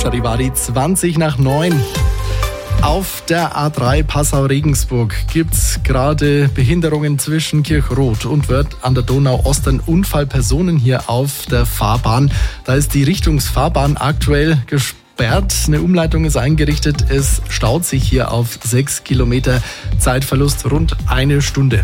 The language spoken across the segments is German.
Charivari 20:20. Auf der A3 Passau-Regensburg gibt's gerade Behinderungen zwischen Kirchroth und Wörth an der Donau-Ost. Ein Unfall, Personen hier auf der Fahrbahn. Da ist die Richtungsfahrbahn aktuell gesperrt. Eine Umleitung ist eingerichtet. Es staut sich hier auf 6 Kilometer. Zeitverlust rund 1 Stunde.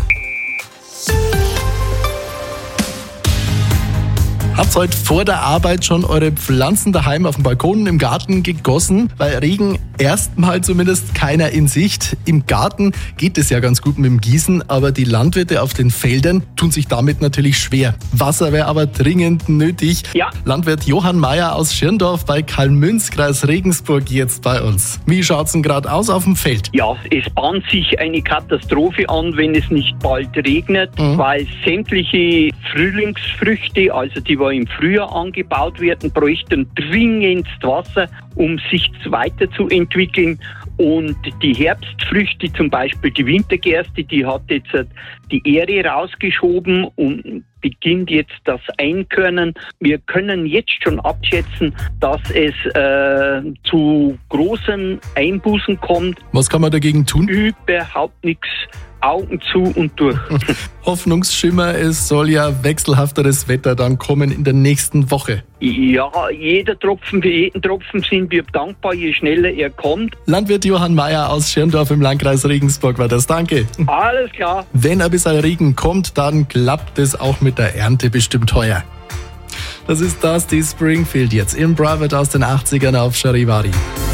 Habt heute vor der Arbeit schon eure Pflanzen daheim auf dem Balkon, im Garten gegossen? Bei Regen erstmal zumindest keiner in Sicht. Im Garten geht es ja ganz gut mit dem Gießen, aber die Landwirte auf den Feldern tun sich damit natürlich schwer. Wasser wäre aber dringend nötig. Ja. Landwirt Johann Mayer aus Schirndorf bei Kalmünz, Kreis Regensburg, jetzt bei uns. Wie schaut's denn gerade aus auf dem Feld? Ja, es bahnt sich eine Katastrophe an, wenn es nicht bald regnet, weil sämtliche Frühlingsfrüchte, also die im Frühjahr angebaut werden, bräuchten dringendst Wasser, um sich weiterzuentwickeln. Und die Herbstfrüchte, zum Beispiel die Wintergerste, die hat jetzt die Ähre rausgeschoben und beginnt jetzt das Einkörnen. Wir können jetzt schon abschätzen, dass es zu großen Einbußen kommt. Was kann man dagegen tun? Überhaupt nichts. Augen zu und durch. Hoffnungsschimmer, es soll ja wechselhafteres Wetter dann kommen in der nächsten Woche. Ja, für jeden Tropfen sind wir dankbar, je schneller er kommt. Landwirt Johann Mayer aus Schirndorf im Landkreis Regensburg war das. Danke. Alles klar. Wenn ein bisschen Regen kommt, dann klappt es auch mit der Ernte bestimmt heuer. Das ist Dusty Springfield jetzt im Private aus den 80ern auf Charivari.